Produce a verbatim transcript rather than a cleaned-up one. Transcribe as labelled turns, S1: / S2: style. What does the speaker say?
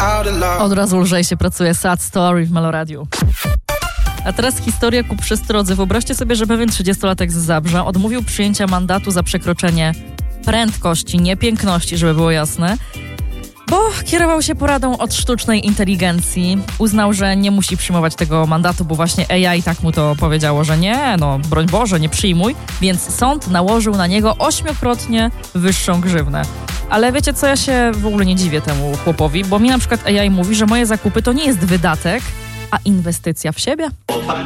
S1: Od razu lżej się pracuje. Sad Story w Meloradiu. A teraz historia ku przestrodze. Wyobraźcie sobie, że pewien trzydziestolatek z Zabrza odmówił przyjęcia mandatu za przekroczenie prędkości, nie piękności, żeby było jasne, bo kierował się poradą od sztucznej inteligencji. Uznał, że nie musi przyjmować tego mandatu, bo właśnie A I tak mu to powiedziało, że nie, no broń Boże, nie przyjmuj, więc sąd nałożył na niego ośmiokrotnie wyższą grzywnę. Ale wiecie co, ja się w ogóle nie dziwię temu chłopowi, bo mi na przykład A I mówi, że moje zakupy to nie jest wydatek, a inwestycja w siebie.